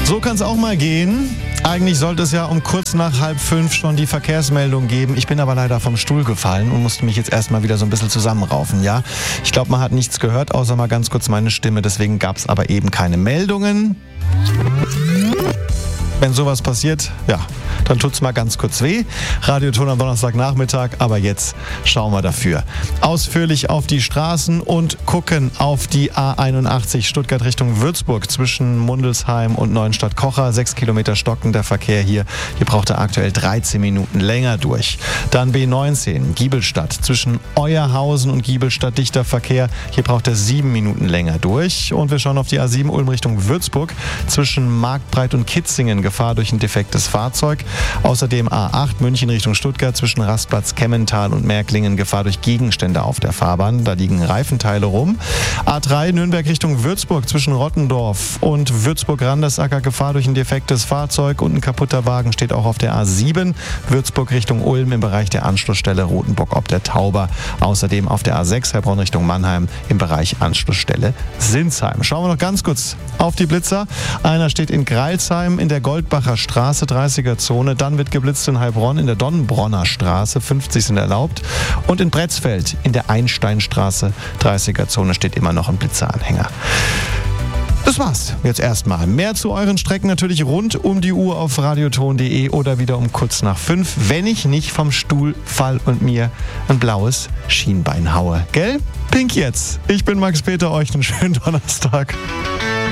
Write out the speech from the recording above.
So kann es auch mal gehen. Eigentlich sollte es ja um kurz nach 4:30 schon die Verkehrsmeldung geben. Ich bin aber leider vom Stuhl gefallen und musste mich jetzt erstmal wieder so ein bisschen zusammenraufen, ja. Ich glaube, man hat nichts gehört, außer mal ganz kurz meine Stimme. Deswegen gab es aber eben keine Meldungen. Wenn sowas passiert, ja, dann tut's mal ganz kurz weh. Radioton am Donnerstagnachmittag, aber jetzt schauen wir dafür ausführlich auf die Straßen und gucken auf die A81 Stuttgart Richtung Würzburg zwischen Mundelsheim und Neuenstadt-Kocher. 6 Kilometer stockender Verkehr hier. Hier braucht er aktuell 13 Minuten länger durch. Dann B19 Giebelstadt zwischen Euerhausen und Giebelstadt dichter Verkehr. Hier braucht er 7 Minuten länger durch. Und wir schauen auf die A7 Ulm Richtung Würzburg zwischen Marktbreit und Kitzingen. Gefahr durch ein defektes Fahrzeug. Außerdem A8 München Richtung Stuttgart zwischen Rastplatz Kemmental und Märklingen. Gefahr durch Gegenstände auf der Fahrbahn. Da liegen Reifenteile rum. A3 Nürnberg Richtung Würzburg zwischen Rottendorf und Würzburg-Randersacker. Gefahr durch ein defektes Fahrzeug und ein kaputter Wagen steht auch auf der A7. Würzburg Richtung Ulm im Bereich der Anschlussstelle Rothenburg ob der Tauber. Außerdem auf der A6 Heilbronn Richtung Mannheim im Bereich Anschlussstelle Sinsheim. Schauen wir noch ganz kurz auf die Blitzer. Einer steht in Greilsheim in der Goldbacher Straße, 30er-Zone. Dann wird geblitzt in Heilbronn in der Donnenbronner Straße, 50 sind erlaubt. Und in Bretzfeld in der Einsteinstraße, 30er-Zone, steht immer noch ein Blitzeranhänger. Das war's jetzt erstmal. Mehr zu euren Strecken natürlich rund um die Uhr auf radioton.de oder wieder um kurz nach 5, wenn ich nicht vom Stuhl fall und mir ein blaues Schienbein haue. Gell? Pink jetzt. Ich bin Max Peter, euch einen schönen Donnerstag.